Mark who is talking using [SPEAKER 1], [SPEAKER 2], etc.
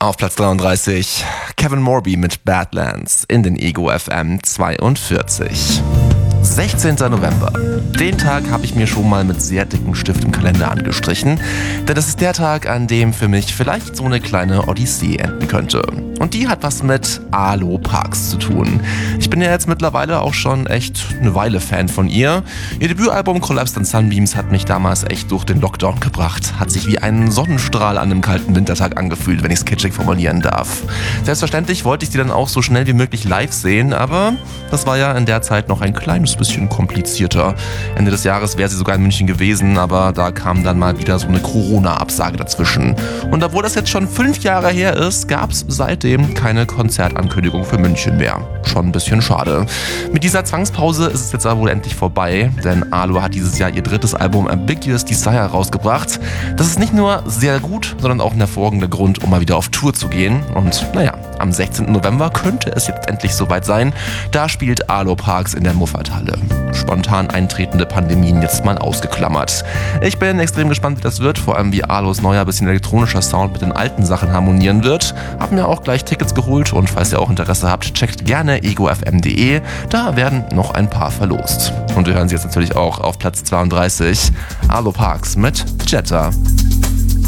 [SPEAKER 1] Auf Platz 33 Kevin Morby mit Badlands in den Ego FM 42. 16. November. Den Tag habe ich mir schon mal mit sehr dickem Stift im Kalender angestrichen, denn das ist der Tag, an dem für mich vielleicht so eine kleine Odyssee enden könnte. Und die hat was mit Alo Parks zu tun. Ich bin ja jetzt mittlerweile auch schon echt eine Weile Fan von ihr. Ihr Debütalbum Collapsed and Sunbeams hat mich damals echt durch den Lockdown gebracht. Hat sich wie ein Sonnenstrahl an einem kalten Wintertag angefühlt, wenn ich es kitschig formulieren darf. Selbstverständlich wollte ich sie dann auch so schnell wie möglich live sehen, aber das war ja in der Zeit noch ein kleines bisschen komplizierter. Ende des Jahres wäre sie sogar in München gewesen, aber da kam dann mal wieder so eine Corona-Absage dazwischen. Und obwohl das jetzt schon 5 Jahre her ist, gab es seitdem keine Konzertankündigung für München mehr. Schon ein bisschen schade. Mit dieser Zwangspause ist es jetzt aber wohl endlich vorbei, denn Alo hat dieses Jahr ihr 3. Album Ambiguous Desire rausgebracht. Das ist nicht nur sehr gut, sondern auch ein hervorragender Grund, um mal wieder auf Tour zu gehen. Und naja, am 16. November könnte es jetzt endlich soweit sein. Da spielt Alo Parks in der Muffathalle. Spontan eintretende Pandemien jetzt mal ausgeklammert. Ich bin extrem gespannt, wie das wird, vor allem wie Alos neuer, bisschen elektronischer Sound mit den alten Sachen harmonieren wird. Hab mir auch gleich Tickets geholt und falls ihr auch Interesse habt, checkt gerne egofm.de, da werden noch ein paar verlost. Und wir hören sie jetzt natürlich auch auf Platz 32, Alo Parks mit Jetta.